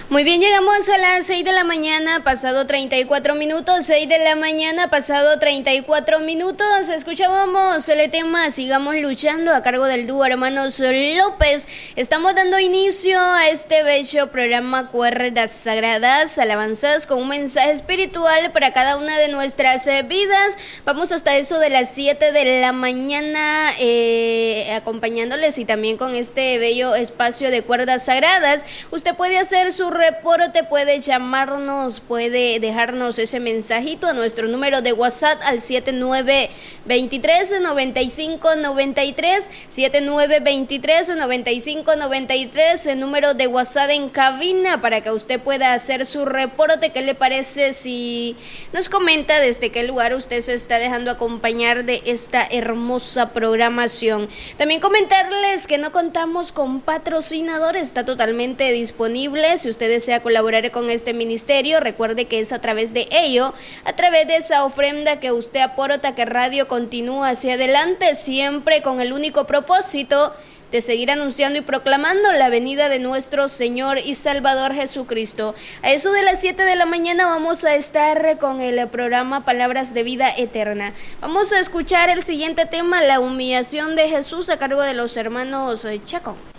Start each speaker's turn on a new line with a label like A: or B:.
A: Muy bien, llegamos a las 6 de la mañana, pasado 34 minutos, 6 de la mañana, pasado 34 minutos. Escuchábamos el tema Sigamos Luchando a cargo del dúo Hermanos López. Estamos dando inicio a este bello programa Cuerdas Sagradas, alabanzas con un mensaje espiritual para cada una de nuestras vidas. Vamos hasta eso de las 7 de la mañana acompañándoles y también con este bello espacio de Cuerdas Sagradas. Usted puede hacer su reporte, puede llamarnos, puede dejarnos ese mensajito a nuestro número de WhatsApp al 7923-9593, 7923-9593, el número de WhatsApp en cabina para que usted pueda hacer su reporte. ¿Qué le parece si nos comenta desde qué lugar usted se está dejando acompañar de esta hermosa programación? También comentarles que no contamos con patrocinadores, está totalmente disponible. Si usted desea colaborar con este ministerio, recuerde que es a través de ello, a través de esa ofrenda que usted aporta, que Radio continúa hacia adelante, siempre con el único propósito de seguir anunciando y proclamando la venida de nuestro Señor y Salvador Jesucristo. A eso de las 7 de la mañana vamos a estar con el programa Palabras de Vida Eterna. Vamos a escuchar el siguiente tema, la humillación de Jesús, a cargo de los hermanos Chacón.